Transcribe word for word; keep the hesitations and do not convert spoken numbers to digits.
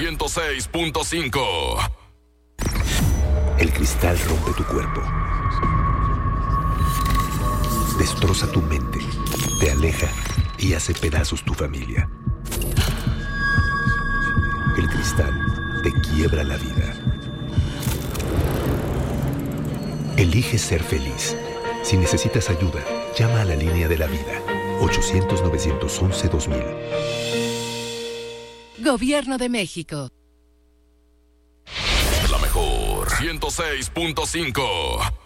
ciento seis punto cinco. El cristal rompe tu cuerpo. Destroza tu mente, te aleja y hace pedazos tu familia. El cristal te quiebra la vida. Elige ser feliz. Si necesitas ayuda, llama a la línea de la vida. ochocientos, novecientos once, dos mil. Gobierno de México. La mejor ciento seis punto cinco.